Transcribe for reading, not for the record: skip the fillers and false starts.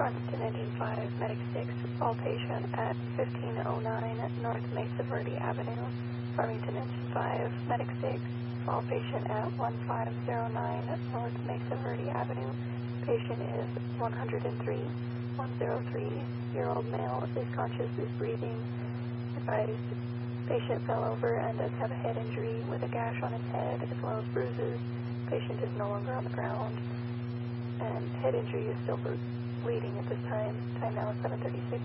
Farmington Engine 5, Medic 6, all patient at 1509 North Mesa Verde Avenue. Farmington Engine 5, Medic 6, all patient at 1509 North Mesa Verde Avenue. Patient is 103-year-old male, is conscious, is breathing. Advised, patient fell over and does have a head injury with a gash on his head as well as bruises. Patient is no longer on the ground, and head injury is still bleeding at this time. Time now is 7:36.